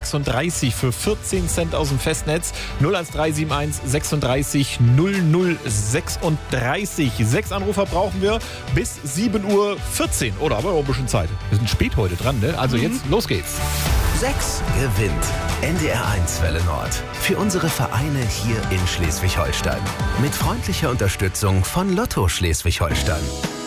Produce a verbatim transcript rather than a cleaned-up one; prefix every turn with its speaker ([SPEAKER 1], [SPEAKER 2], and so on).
[SPEAKER 1] sechsunddreißig für vierzehn Cent aus dem Festnetz. null eins drei sieben eins sechsunddreißig null null sechsunddreißig. Sechs Anrufer brauchen wir bis sieben Uhr vierzehn. Oder aber auch ein bisschen Zeit. Wir sind spät heute dran, ne? Also jetzt, los geht's.
[SPEAKER 2] sechs gewinnt. N D R eins Welle Nord. Für unsere Vereine hier in Schleswig-Holstein. Mit freundlicher Unterstützung von Lotto Schleswig-Holstein.